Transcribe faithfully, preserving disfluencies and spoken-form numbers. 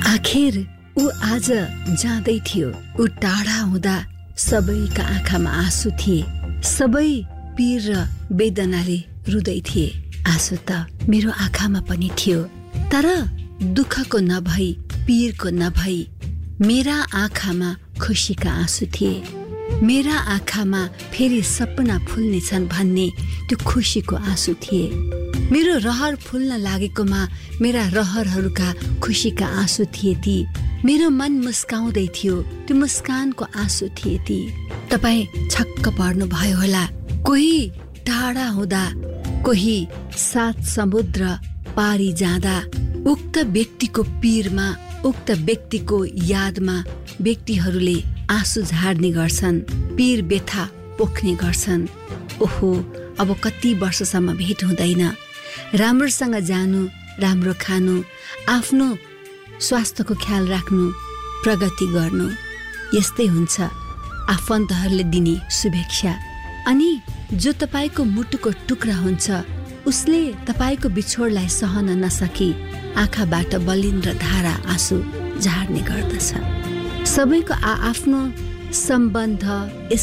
आखिर ऊ आज जाँदै थियो। ऊ टाढा हुँदा सबैका आँखामा आँसु थिए, सबै पीर र वेदनाले रुँदै थिए। आँसु त मेरो आँखामा पनि थियो, तर दुःखको नभई पीरको नभई मेरा आँखामा खुसीका आँसु थिए। मेरा आँखामा फेरि सपना फुल्नेछन् भन्ने त्यो खुसीको आँसु थिए। मेरो रहर फुल्न लागेकोमा मेरा रहरहरूका खुसीका आँसु थिए ती। मेरो मन मुस्काउँदै थियो, त्यो मुस्कानको आँसु थिए ती। तपाईँ छक्क पर्नु भयो होला। कोही टाढा हुँदा, कोही सात समुद्र पारी जाँदा उक्त व्यक्तिको पीरमा, उक्त व्यक्तिको यादमा व्यक्तिहरूले आँसु झार्ने गर्छन्, पीर व्यथा पोख्ने गर्छन्। ओहो, अब कति वर्षसम्म भेट हुँदैन। राम्रोसँग जानु, राम्रो खानु, आफ्नो स्वास्थ्यको ख्याल राख्नु, प्रगति गर्नु, यस्तै हुन्छ आफन्तहरूले दिने शुभेच्छा। अनि जो तपाईँको मुटुको टुक्रा हुन्छ, उसले तपाईँको बिछोडलाई सहन नसकी आँखाबाट बलिन्द्र धारा आँसु झार्ने गर्दछ। सबैको आ आफ्नो सम्बन्ध